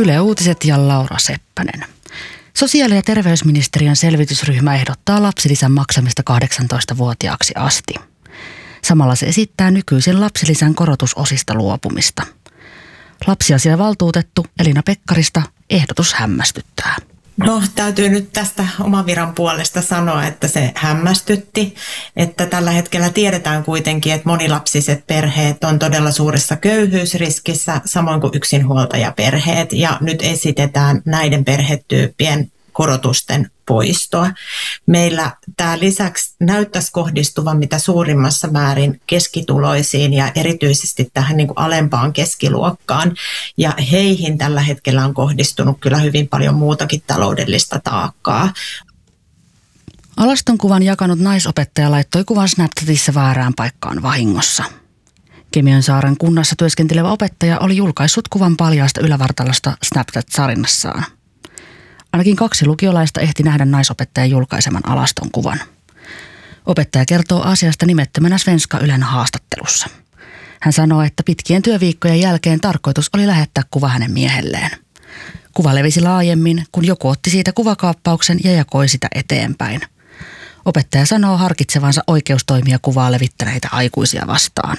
Yle Uutiset ja Laura Seppänen. Sosiaali- ja terveysministeriön selvitysryhmä ehdottaa lapsilisän maksamista 18-vuotiaaksi asti. Samalla se esittää nykyisen lapsilisän korotusosista luopumista. Lapsiasiavaltuutettu Elina Pekkarista ehdotus hämmästyttää. No, täytyy nyt tästä oman viran puolesta sanoa, että se hämmästytti, että tällä hetkellä tiedetään kuitenkin, että monilapsiset perheet on todella suuressa köyhyysriskissä, samoin kuin yksinhuoltajaperheet, ja nyt esitetään näiden perhetyyppien korotusten poistoa. Meillä tämä lisäksi näyttäisi kohdistuvan mitä suurimmassa määrin keskituloisiin ja erityisesti tähän niin kuin alempaan keskiluokkaan. Ja heihin tällä hetkellä on kohdistunut kyllä hyvin paljon muutakin taloudellista taakkaa. Alastonkuvan jakanut naisopettaja laittoi kuvan Snapchatissa väärään paikkaan vahingossa. Kemiönsaaren kunnassa työskentelevä opettaja oli julkaissut kuvan paljaasta ylävartalosta Snapchat-sarinassaan. Ainakin 2 lukiolaista ehti nähdä naisopettajan julkaiseman alaston kuvan. Opettaja kertoo asiasta nimettömänä Svenska Ylen haastattelussa. Hän sanoo, että pitkien työviikkojen jälkeen tarkoitus oli lähettää kuva hänen miehelleen. Kuva levisi laajemmin, kun joku otti siitä kuvakaappauksen ja jakoi sitä eteenpäin. Opettaja sanoo harkitsevansa oikeustoimia kuvaa levittäneitä aikuisia vastaan.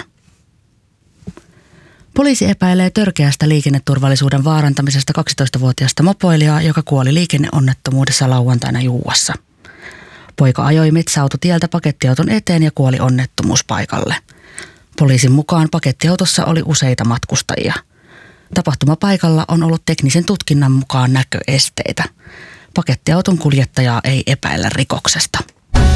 Poliisi epäilee törkeästä liikenneturvallisuuden vaarantamisesta 12-vuotiaasta mopoilijaa, joka kuoli liikenneonnettomuudessa lauantaina Juuassa. Poika ajoi metsäautotieltä pakettiauton eteen ja kuoli onnettomuuspaikalle. Poliisin mukaan pakettiautossa oli useita matkustajia. Tapahtumapaikalla on ollut teknisen tutkinnan mukaan näköesteitä. Pakettiauton kuljettajaa ei epäillä rikoksesta.